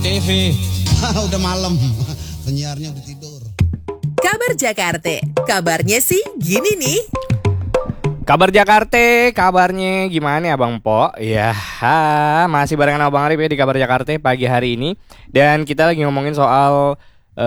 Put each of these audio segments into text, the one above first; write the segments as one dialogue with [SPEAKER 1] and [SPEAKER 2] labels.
[SPEAKER 1] TV. Udah malam, penyiarnya udah tidur.
[SPEAKER 2] Kabar Jakarta, kabarnya sih gini nih.
[SPEAKER 3] Kabar Jakarta, kabarnya gimana ya Bang Po? Ya, masih barengan Abang Arif ya di Kabar Jakarta pagi hari ini. Dan kita lagi ngomongin soal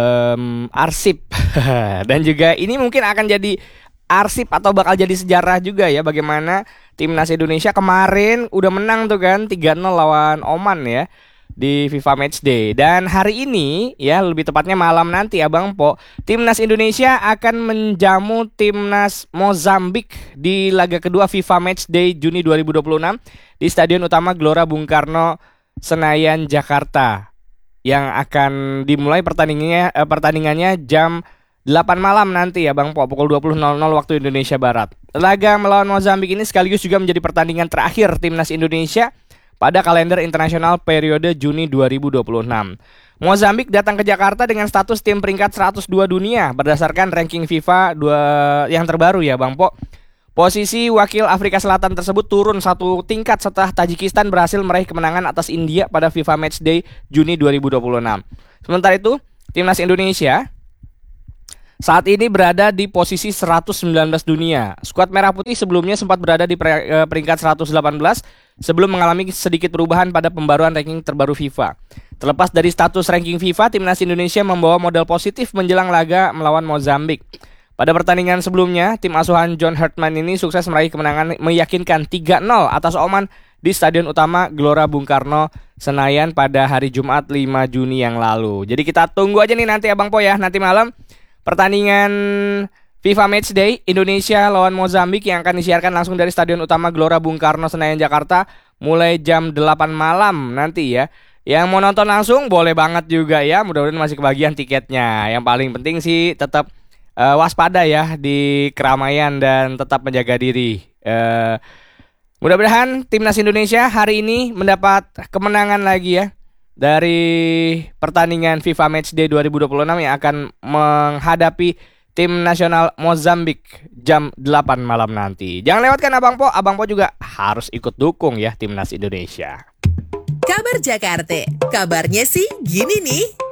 [SPEAKER 3] arsip. Dan juga ini mungkin akan jadi arsip atau bakal jadi sejarah juga ya, bagaimana timnas Indonesia kemarin udah menang tuh kan 3-0 lawan Oman ya di FIFA Matchday. Dan hari ini ya, lebih tepatnya malam nanti Abang Po, timnas Indonesia akan menjamu timnas Mozambik di laga kedua FIFA Matchday Juni 2026 di Stadion Utama Gelora Bung Karno, Senayan, Jakarta, yang akan dimulai pertandingannya jam 8 malam nanti ya Bang Po, pukul 20.00 waktu Indonesia Barat. Laga melawan Mozambik ini sekaligus juga menjadi pertandingan terakhir timnas Indonesia pada kalender internasional periode Juni 2026. Mozambik datang ke Jakarta dengan status tim peringkat 102 dunia berdasarkan ranking FIFA yang terbaru ya Bang Po. Posisi wakil Afrika Selatan tersebut turun satu tingkat setelah Tajikistan berhasil meraih kemenangan atas India pada FIFA Matchday Juni 2026. Sementara itu, timnas Indonesia saat ini berada di posisi 119 dunia. Skuad Merah Putih sebelumnya sempat berada di peringkat 118 sebelum mengalami sedikit perubahan pada pembaruan ranking terbaru FIFA. Terlepas dari status ranking FIFA, timnas Indonesia membawa modal positif menjelang laga melawan Mozambik. Pada pertandingan sebelumnya, tim asuhan John Hartman ini sukses meraih kemenangan meyakinkan 3-0 atas Oman di Stadion Utama Gelora Bung Karno, Senayan pada hari Jumat 5 Juni yang lalu. Jadi kita tunggu aja nih nanti Abang Po ya, nanti malam pertandingan FIFA Matchday Indonesia lawan Mozambik yang akan disiarkan langsung dari Stadion Utama Gelora Bung Karno, Senayan, Jakarta mulai jam 8 malam nanti ya. Yang mau nonton langsung boleh banget juga ya, mudah-mudahan masih kebagian tiketnya. Yang paling penting sih tetap waspada ya di keramaian dan tetap menjaga diri. Mudah-mudahan timnas Indonesia hari ini mendapat kemenangan lagi ya dari pertandingan FIFA Matchday 2026 yang akan menghadapi tim nasional Mozambik jam 8 malam nanti. Jangan lewatkan Abang Po juga harus ikut dukung ya timnas Indonesia.
[SPEAKER 2] Kabar Jakarta, kabarnya sih gini nih.